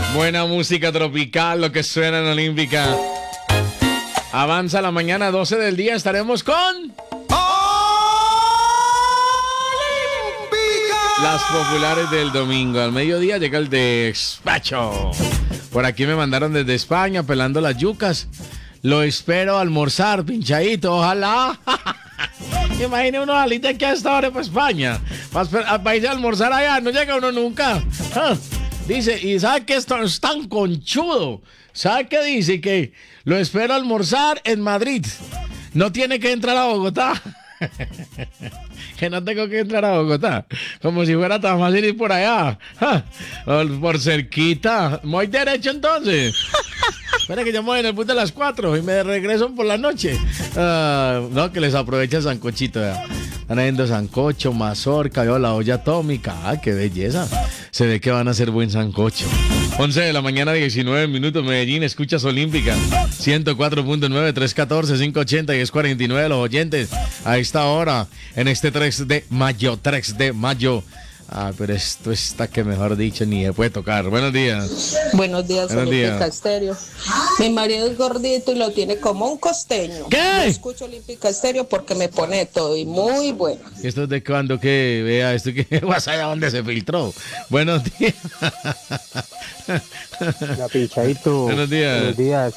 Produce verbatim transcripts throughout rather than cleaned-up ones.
Buena música tropical, lo que suena en Olímpica. Avanza la mañana, doce del día, estaremos con... Las populares del domingo. Al mediodía llega el despacho. Por aquí me mandaron desde España pelando las yucas. Lo espero almorzar, pinchadito, ojalá. Imagine uno alita que hasta ahora para España. Para irse a almorzar allá, no llega uno nunca. Ah, dice, y ¿sabe qué? Esto es tan conchudo. ¿Sabe qué dice? Que lo espero almorzar en Madrid. No tiene que entrar a Bogotá. Que no tengo que entrar a Bogotá. Como si fuera tan fácil ir por allá. Ja, por cerquita. Muy derecho entonces. Espera que yo me voy en el bus de las cuatro y me regreso por la noche. Uh, no, que les aprovecha el sancochito. Ya. Están haciendo sancocho, mazorca, veo la olla atómica. ¡Ah, qué belleza! Se ve que van a hacer buen sancocho. once de la mañana, diecinueve minutos, Medellín, escuchas Olímpica. ciento cuatro punto nueve, trescientos catorce, quinientos ochenta y diez cuarenta y nueve los oyentes. A esta hora, en este tres de mayo, tres de mayo. Ah, pero esto está que mejor dicho ni se puede tocar. Buenos días. Buenos días, Buenos Olímpica días. Estéreo. Mi marido es gordito y lo tiene como un costeño. ¿Qué? Yo escucho Olímpica Estéreo porque me pone todo y muy bueno. ¿Esto es de cuando que vea esto que vas allá donde se filtró? Buenos días. Hola, pinchadito. Buenos días. Buenos días.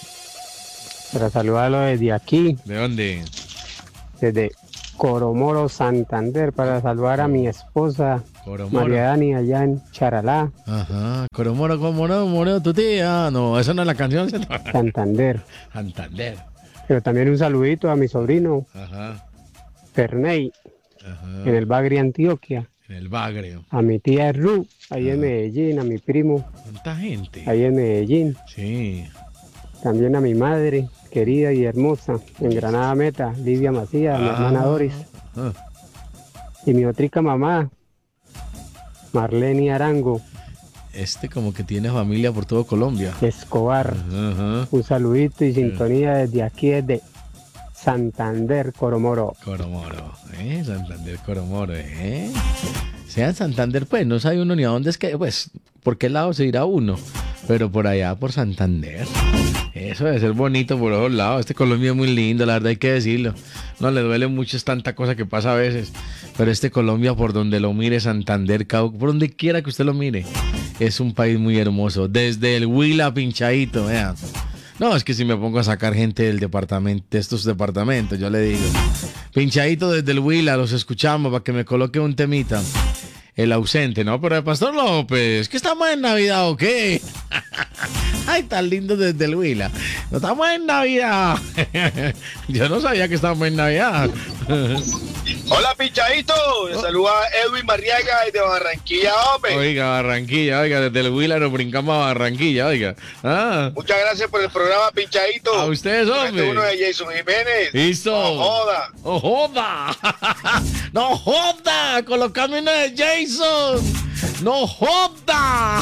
Para saludarlo desde aquí, ¿De dónde? desde Coromoro, Santander, para saludar a mi esposa Coromoro. María Dani allá en Charalá, Ajá. Coromoro, Coromoro, Moreno, tu tía. No, esa no es la canción. Santander. Santander. Pero también un saludito a mi sobrino Ajá. Ferney Ajá. en el Bagre, Antioquia, En el Bagrio. a mi tía Ru ahí Ajá. en Medellín, a mi primo ¿Cuánta gente? ahí en Medellín, Sí. también a mi madre querida y hermosa en Granada Meta, Lidia Macías, mi hermana Doris, Ah. y mi otrica mamá Marlene Arango Este como que tiene familia por todo Colombia. Escobar. Ajá. Un saludito y sintonía desde aquí, desde Santander, Coromoro. Coromoro, ¿eh? Santander, Coromoro, ¿eh? Sea en Santander, pues, no sabe uno ni a dónde es que, pues, por qué lado se irá uno. Pero por allá, por Santander. Eso debe ser bonito por todos lados. Este Colombia es muy lindo, la verdad hay que decirlo. No le duele mucho, es tanta cosa que pasa a veces. Pero este Colombia, por donde lo mire, Santander, Cauca, por donde quiera que usted lo mire, es un país muy hermoso. Desde el Huila, pinchadito, vean. No, es que si me pongo a sacar gente del departamento, de estos departamentos, yo le digo. Pinchadito desde el Huila, los escuchamos para que me coloque un temita. El ausente, ¿no? Pero el Pastor López, ¿que estamos en Navidad o qué? Ay, tan lindo desde el Huila. No estamos en Navidad. Yo no sabía que estábamos en Navidad. Hola, pinchadito. Le saluda Edwin Marriaga desde Barranquilla, hombre. Oiga, Barranquilla, oiga, desde el Huila nos brincamos a Barranquilla, oiga. Ah, Muchas gracias por el programa, pinchadito. a ustedes, Este hombre. uno de Jason Jiménez. Listo. No joda. ¡No joda! ¡No joda! ¡Colocame una de Jason! ¡No joda!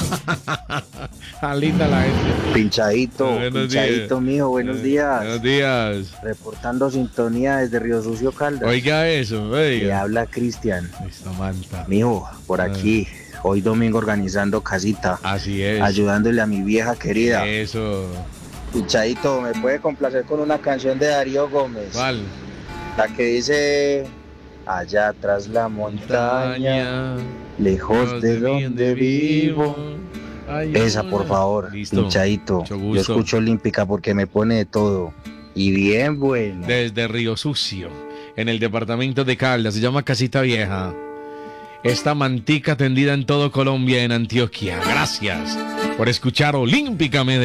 Alita la gente. Pinchadito, Buenos pinchadito días. mío, buenos Eh, días. Buenos días. Reportando sintonía desde Río Sucio Caldas. Oiga eso, Le oiga. habla Cristian. Esta manta. Mijo, por aquí, hoy domingo organizando casita, Así es. ayudándole a mi vieja querida. Eso. Pinchadito, ¿me puede complacer con una canción de Darío Gómez? ¿Cuál? La que dice, allá tras la montaña, lejos de donde vivo. Ay, Esa, hola. por favor, Listo. pinchadito. Mucho Yo gusto. escucho Olímpica porque me pone de todo. Y bien bueno. Desde Río Sucio, en el departamento de Caldas, se llama Casita Vieja. Esta mantica tendida en todo Colombia, en Antioquia. Gracias por escuchar Olímpica Medellín.